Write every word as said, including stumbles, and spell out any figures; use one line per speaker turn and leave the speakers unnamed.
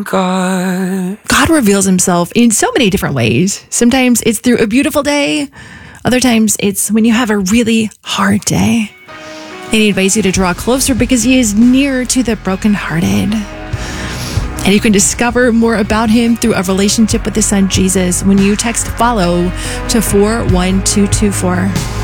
God.
God reveals himself in so many different ways. Sometimes it's through a beautiful day. Other times it's when you have a really hard day. And he invites you to draw closer because he is near to the brokenhearted. And you can discover more about him through a relationship with his son, Jesus, when you text FOLLOW to four one two two four.